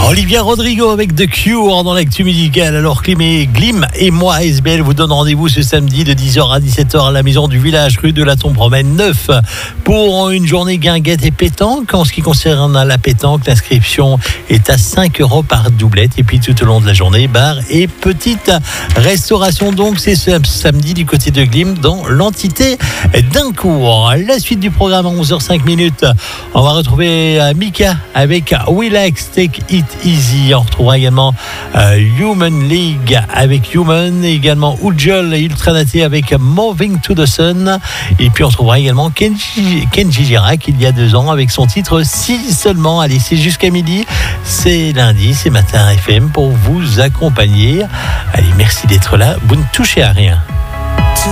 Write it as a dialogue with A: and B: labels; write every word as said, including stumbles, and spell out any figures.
A: Olivia Rodrigo avec The Cure dans l'actu musicale. Alors Clémy, Glim et moi, S B L, vous donne rendez-vous ce samedi de dix heures à dix-sept heures à la maison du village, rue de la Tombe-Romaine neuf, pour une journée guinguette et pétanque. En ce qui concerne la pétanque, l'inscription est à cinq euros par doublette. Et puis tout au long de la journée, bar et petite restauration. Donc c'est ce samedi du côté de Glim dans l'entité d'Incourt. La suite du programme à onze heures cinq minutes. On va retrouver Mika avec Relax, Take It Easy. On retrouvera également euh, Human League avec Human, et également Ujol et Ultranaté avec Moving to the Sun. Et puis on retrouvera également Kenji, Kenji Girac il y a deux ans avec son titre Si seulement. Allez, c'est jusqu'à midi, c'est lundi, c'est Matin F M pour vous accompagner. Allez, merci d'être là, vous ne touchez à rien.
B: To